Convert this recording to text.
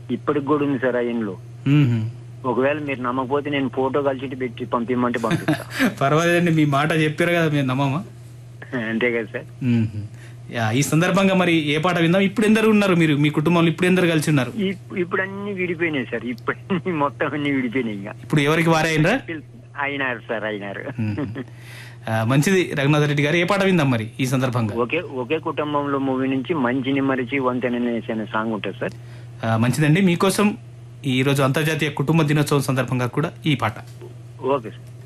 ఇప్పటికి కూడా ఉంది సార్ ఆ ఇంట్లో. ఒకవేళ మీరు నమ్మకపోతే నేను ఫోటో కలిసి పెట్టి పంపిమంటే పంపిస్తా. పర్వాలేదండి, మీ మాట చెప్పారు కదా, మీరు నమ్మమా? అంతే కదా సార్. ఈ సందర్భంగా మరి ఏ పాట విందాం? ఇప్పుడు ఎందరు ఉన్నారు మీరు, మీ కుటుంబంలో ఇప్పుడు ఎందరు కలిసి ఉన్నారు? ఇప్పుడు అన్ని విడిపోయినాయి సార్, ఇప్పుడు మొత్తం అన్ని విడిపోయినాయి. ఇంకా ఇప్పుడు ఎవరికి వారే అయినారు సార్, అయినారు. మంచిది రఘునాథ్ రెడ్డి గారు, ఏ పాట విందాం మరి ఈ సందర్భంగా? ఒకే కుటుంబంలో మూవీ నుంచి మంచిని మరిచి వంతెననేసి అనే సాంగ్ ఉంటుంది సార్. మంచిదండి, మీకోసం ఈ రోజు అంతర్జాతీయ కుటుంబ దినోత్సవం సందర్భంగా కూడా ఈ పాట. Okay sir.